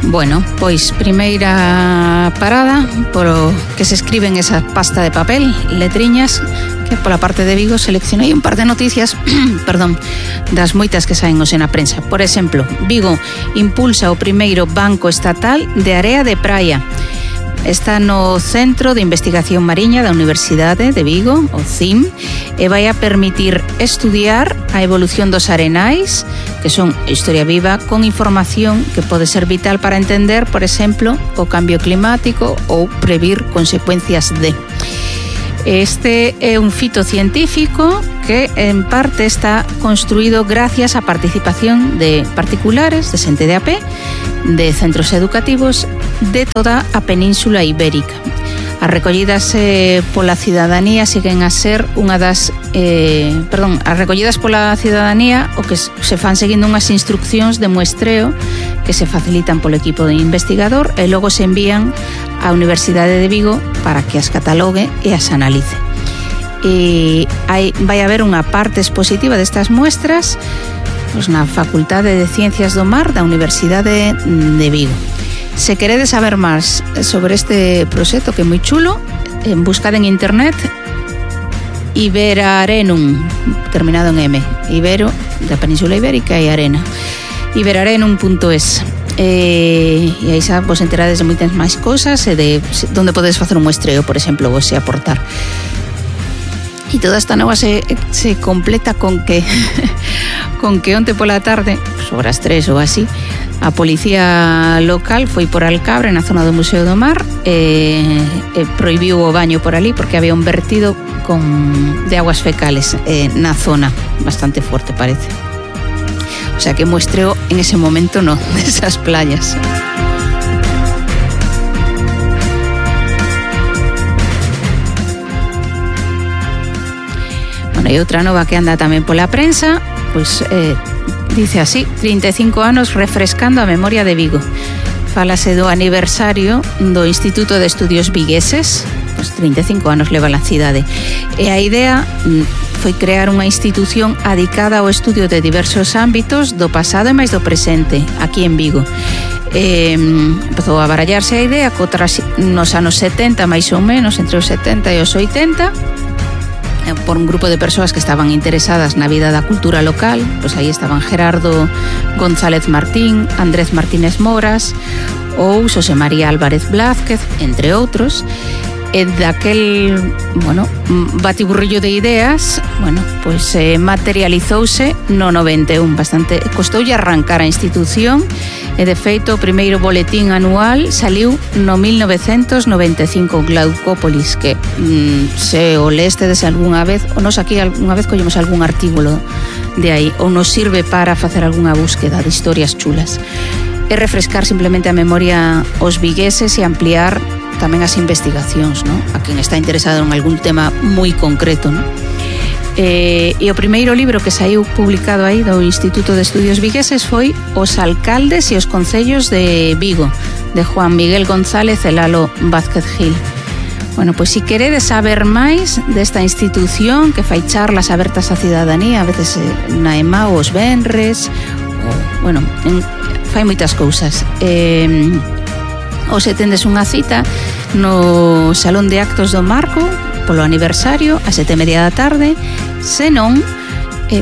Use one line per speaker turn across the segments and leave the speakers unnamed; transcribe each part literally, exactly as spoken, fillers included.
Bueno, pois primeira parada polo que se escribe en esa pasta de papel, letriñas, que pola parte de Vigo seleccionei un par de noticias, perdón, das moitas que saen hoxe na prensa. Por exemplo, Vigo impulsa o primeiro banco estatal de area de praia. Está no Centro de Investigación Mariña da Universidade de Vigo, o C I M, e vai a permitir estudiar a evolución dos arenais, que son historia viva, con información que pode ser vital para entender, por exemplo, o cambio climático ou previr consecuencias de. Este é un fito científico que en parte está construído gracias á participación de particulares, de xente de a pé, de centros educativos de toda a Península Ibérica. As recollidas eh, pola cidadanía siguen a ser unha das eh, perdón, as recollidas pola cidadanía o que se fan seguindo unhas instruccións de muestreo que se facilitan polo equipo de investigador e logo se envían á Universidade de Vigo para que as catalogue e as analice. E hai, vai haber unha parte expositiva destas muestras pois, na Facultade de Ciencias do Mar da Universidade de Vigo. Se queredes saber máis sobre este proxecto que é moi chulo, en buscad en internet Iberarenum, terminado en M, Ibero da Península Ibérica e Arena, iberarenum punto es. E, e aí xa vos enterades de moitas máis cousas e de onde podedes facer un muestreo, por exemplo, vos se aportar. E toda esta nova se, se completa con que con que onte pola tarde, sobre as tres ou así, a policía local foi por Alcabre, na zona do Museo do Mar, e, e prohibiu o baño por ali porque había un vertido con, de aguas fecales eh, na zona, bastante fuerte parece. O sea que muestreo en ese momento no, desas playas. Bueno, e outra nova que anda tamén pola prensa, pois eh, dice así, trinta e cinco anos refrescando a memoria de Vigo. Fálase do aniversario do Instituto de Estudios Vigueses, pois trinta e cinco anos leva a cidade. E a idea foi crear unha institución adicada ao estudio de diversos ámbitos do pasado e máis do presente, aquí en Vigo. Eh, empezou a barallarse a idea que outras, nos anos setenta, máis ou menos, entre os setenta e os oitenta, por un grupo de persoas que estaban interesadas na vida da cultura local, pois aí estaban Gerardo González Martín, Andrés Martínez Moras ou Xosé María Álvarez Blázquez, entre outros. E daquel, bueno, batiburrillo de ideas, bueno, pois eh, materializouse no noventa e un, bastante costoulle arrancar a institución e de feito o primeiro boletín anual saliu no mil novecentos noventa e cinco, Glaucópolis, que mm, se o lestedes algunha vez, ou nos aquí algunha vez collemos algún artículo de aí, ou nos sirve para facer algunha búsqueda de historias chulas. É refrescar simplemente a memoria aos vigueses e ampliar tamén as investigacións, ¿no? A quen está interesado en algún tema moi concreto, ¿no? E, e o primeiro libro que saiu publicado aí do Instituto de Estudios Vigueses foi Os alcaldes e os concellos de Vigo, de Juan Miguel González e Lalo Vázquez Gil. Bueno, pois si queredes saber máis desta institución que fai charlas abertas á cidadanía, a veces na EMAO os venres, ou, bueno, en, fai moitas cousas. Eh, ou se tendes unha cita no Salón de Actos do Marco polo aniversario a sete e media da tarde, senón eh,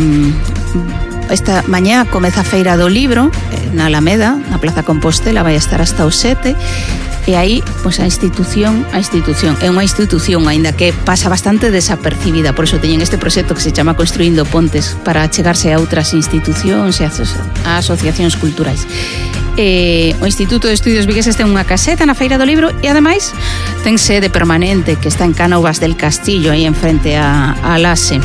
esta mañá comeza a feira do libro na Alameda, na Plaza Compostela, vai estar hasta os sete. E aí, pois a institución, a institución é unha institución aínda que pasa bastante desapercibida, por iso teñen este proxecto que se chama Construindo Pontes para achegarse a outras institucións e a asociacións culturais. E o Instituto de Estudios Vigueses ten unha caseta na Feira do Libro e ademais ten sede permanente que está en Cánovas del Castillo, aí enfrente a, a Lase.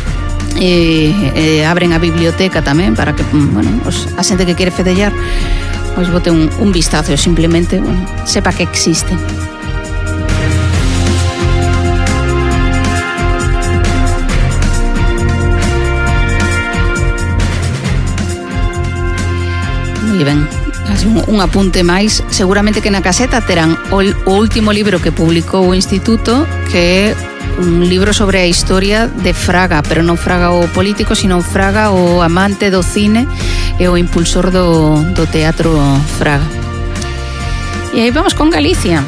E, e abren a biblioteca tamén para que, bueno, os, a xente que quere fedellar pois bote un, un vistazo e simplemente, bueno, sepa que existe. Moi ben, así un, un apunte máis. Seguramente que na caseta terán o, o último libro que publicou o Instituto, que é un libro sobre a historia de Fraga, pero non Fraga o político, sino Fraga o amante do cine e o impulsor do, do teatro Fraga. E aí vamos con Galicia.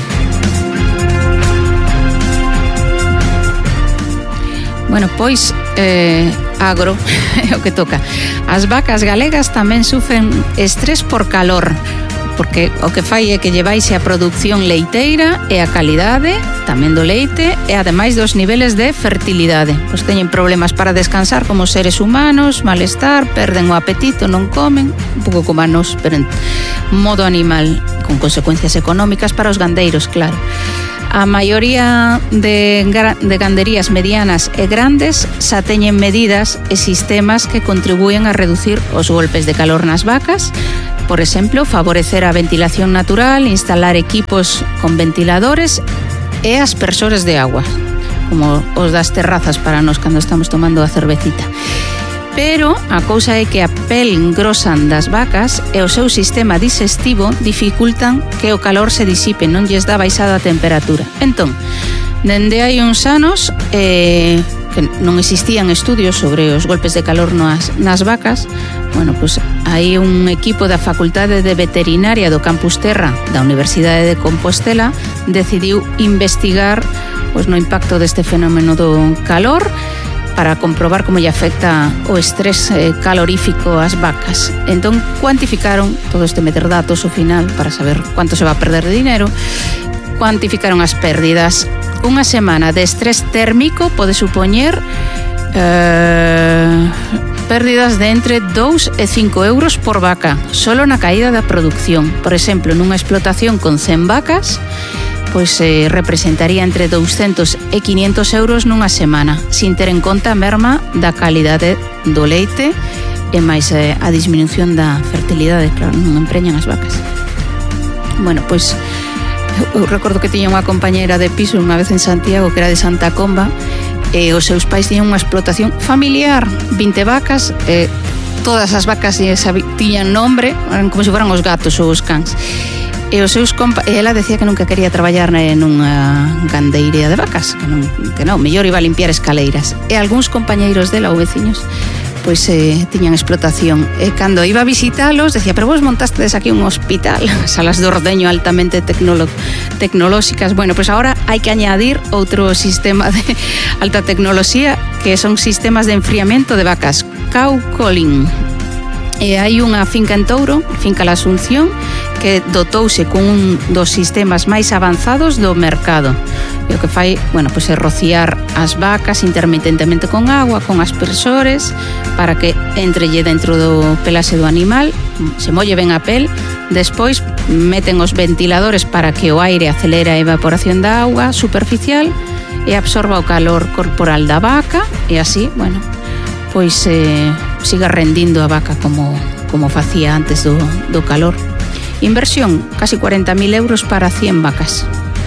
Bueno, pois eh, agro é o que toca. As vacas galegas tamén sufren estrés por calor, porque o que fai é que llevaise a produción leiteira e a calidade tamén do leite e ademais dos niveles de fertilidade. Pois teñen problemas para descansar como seres humanos, malestar, perden o apetito, non comen, un pouco como a nos, pero en modo animal, con consecuencias económicas para os gandeiros, claro. A maioría de, de ganderías medianas e grandes xa teñen medidas e sistemas que contribúen a reducir os golpes de calor nas vacas. Por exemplo, favorecer a ventilación natural, instalar equipos con ventiladores e aspersores de agua, como os das terrazas para nós cando estamos tomando a cervecita. Pero a cousa é que a pel grosa das vacas e o seu sistema digestivo dificultan que o calor se disipe, non lles dá baixada a temperatura. Entón, dende hai uns anos eh, que non existían estudios sobre os golpes de calor nas, nas vacas, bueno, pois hai un equipo da Facultade de Veterinaria do Campus Terra da Universidade de Compostela decidiu investigar pois, no impacto deste fenómeno do calor para comprobar como lle afecta o estrés eh, calorífico ás vacas. Entón, cuantificaron todo este meter datos ao final para saber cuánto se va a perder de dinero. Cuantificaron as pérdidas. Unha semana de estrés térmico pode supoñer eh, pérdidas de entre dous e cinco euros por vaca, solo na caída da produción. Por exemplo, nunha explotación con cen vacas, pois eh, representaría entre douscentos e quinhentos euros nunha semana, sin ter en conta a merma da calidade do leite e máis eh, a disminución da fertilidade, claro, non empreñan as vacas. Bueno, pois eu recordo que tiña unha compañeira de piso unha vez en Santiago que era de Santa Comba e os seus pais tiñan unha explotación familiar, vinte vacas, e todas as vacas tiñan nombre, eran como se foran os gatos ou os cans. E os seus compa... e ela decía que nunca quería traballar nunha gandeiría de vacas, que non, que non, mellor iba a limpiar escaleiras. E algúns compañeiros dela ou veciños pois eh, tiñan explotación. E cando iba a visitalos decía, pero vos montastes aquí un hospital, salas de ordeño altamente tecnolo... tecnolóxicas. Bueno, pois agora hai que añadir outro sistema de alta tecnoloxía que son sistemas de enfriamento de vacas, Caucolin. E hai unha finca en Touro, Finca La Asunción, que dotouse con un dos sistemas máis avanzados do mercado. E o que fai, bueno, pois é rociar as vacas intermitentemente con agua, con aspersores, para que entrelle dentro do pelaxe do animal, se molle ben a pel, despois meten os ventiladores para que o aire acelere a evaporación da auga superficial e absorba o calor corporal da vaca, e así, bueno, pois eh, siga rendindo a vaca como, como facía antes do, do calor. Inversión, casi cuarenta mil euros para cien vacas.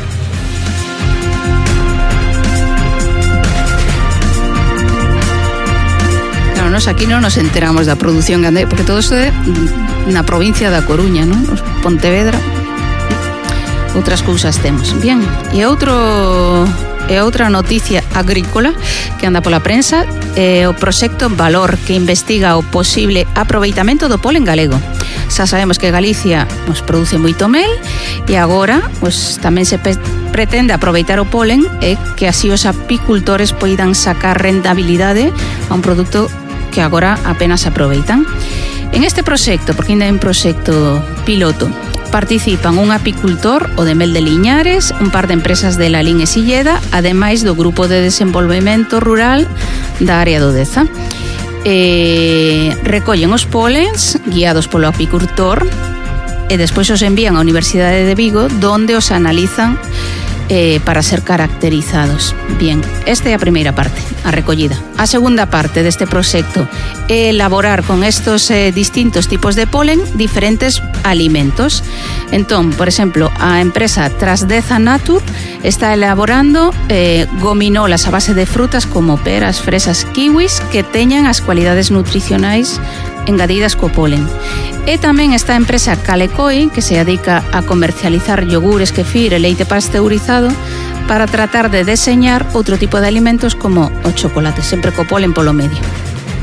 Claro, nos aquí non nos enteramos da produción gandeira, porque todo isto é na provincia da Coruña, non? Pontevedra, outras cousas temos. Bien, e outro... E outra noticia agrícola que anda pola prensa é o proxecto Valor, que investiga o posible aproveitamento do polen galego. Xa sabemos que Galicia nos produce moito mel e agora pues, tamén se pe- pretende aproveitar o polen e que así os apicultores poidan sacar rentabilidade a un produto que agora apenas aproveitan. En este proxecto, porque ainda é un proxecto piloto, participan un apicultor, o de Mel de Liñares, un par de empresas de Lalín e Silleda, ademais do Grupo de Desenvolvemento Rural da área do Deza. E recollen os polens guiados polo apicultor e despois os envían á Universidade de Vigo, donde os analizan eh, para ser caracterizados. Bien, esta é a primeira parte, a recollida. A segunda parte deste proxecto é elaborar con estos eh, distintos tipos de polen diferentes alimentos. Entón, por exemplo, a empresa Trasdeza Natur está elaborando eh, gominolas a base de frutas como peras, fresas, kiwis que teñan as cualidades nutricionais engadidas co polen. E tamén está a empresa Calecoi, que se dedica a comercializar yogures, kefir e leite pasteurizado para tratar de deseñar outro tipo de alimentos como o chocolate, sempre co polen polo medio.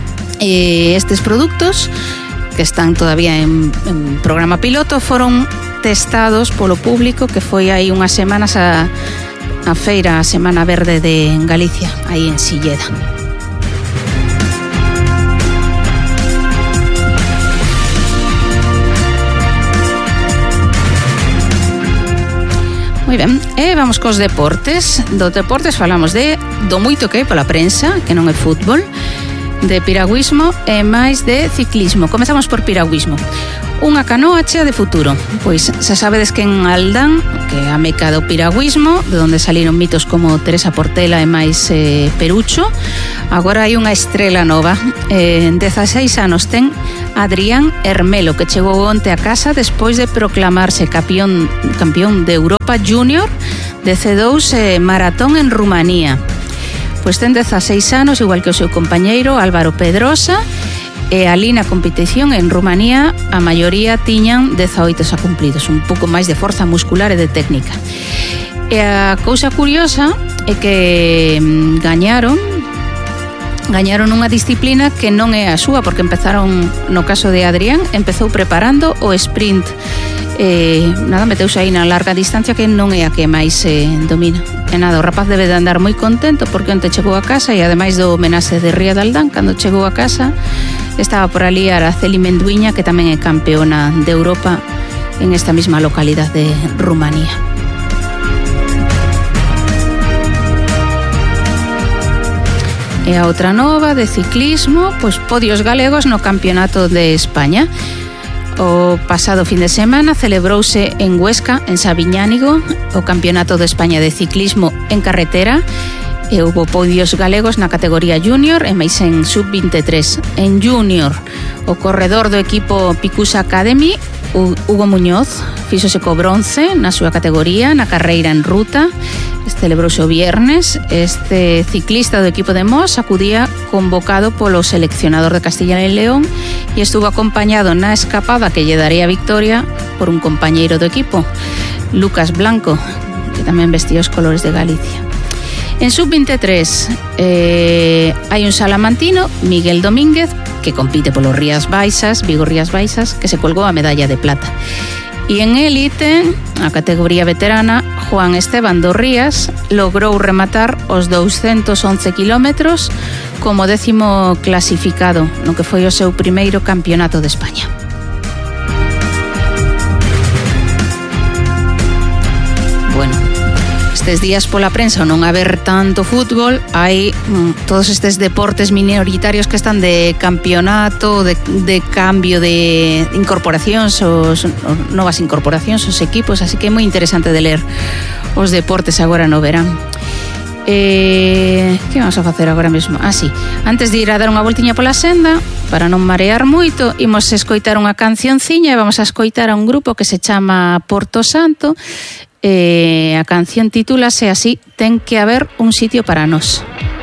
E estes produtos, que están todavía en, en programa piloto, foron testados polo público, que foi aí unhas semanas a, a feira, a Semana Verde de Galicia, aí en Silleda. Moi ben, e vamos cos deportes. Dos deportes falamos de do moito que hai pola prensa, que non é fútbol, de piragüismo e máis de ciclismo. Comezamos por piragüismo. Unha canoa chea de futuro. Pois se sabedes que en Aldán, que é a meca do piragüismo, de onde saliron mitos como Teresa Portela e máis eh, Perucho, agora hai unha estrela nova. Eh, dezaseis anos ten Adrián Hermelo, que chegou onte a casa despois de proclamarse campeón, campeón de Europa Junior de C dous eh, maratón en Rumanía. Pois ten dezaseis anos, igual que o seu compañeiro Álvaro Pedrosa, e ali na competición en Rumanía a maioría tiñan dezaoito xa cumplidos, un pouco máis de forza muscular e de técnica. E a cousa curiosa é que gañaron gañaron unha disciplina que non é a súa, porque empezaron, no caso de Adrián, empezou preparando o sprint. Eh, nada, meteuse aí na larga distancia, que non é a que máis eh, domina. E nada, o rapaz debe de andar moi contento porque onte chegou a casa, e ademais do homenaxe de Ría de Aldán, cando chegou a casa estaba por ali Araceli Menduiña, que tamén é campeona de Europa en esta mesma localidade de Rumanía. E a outra nova de ciclismo, pois podios galegos no Campeonato de España. O pasado fin de semana celebrouse en Huesca, en Sabiñánigo, o Campeonato de España de Ciclismo en carretera, e houve podios galegos na categoría junior e máis en sub veintitrés. En junior, o corredor do equipo Picusa Academy, Hugo Muñoz, fíxose co bronce na súa categoría, na carreira en ruta. Celebrouse o viernes. Este ciclista do equipo de Mos acudía convocado polo seleccionador de Castilla e León e estuvo acompañado na escapada que lle daría a victoria por un compañeiro do equipo, Lucas Blanco, que tamén vestía os colores de Galicia. En sub veintitrés eh, hai un salamantino, Miguel Domínguez, que compite polo Rías Baixas, Vigo Rías Baixas, que se colgou a medalla de plata. E en élite, a categoría veterana, Juan Esteban do Rías logrou rematar os douscentos once kilómetros como décimo clasificado no que foi o seu primeiro campeonato de España. Bueno, estes días pola prensa, non haber tanto fútbol, hai mm, todos estes deportes minoritarios que están de campeonato, de, de cambio de incorporacións, os, os novas incorporacións, os equipos, así que é moi interesante de ler os deportes agora no verán. Eh, que vamos a facer agora mesmo? Ah, sí, antes de ir a dar unha voltiña pola senda, para non marear moito, imos escoitar unha cancionciña e vamos a escoitar a un grupo que se chama Porto Santo. Eh, a canción titúlase así: Ten que haber un sitio para nós.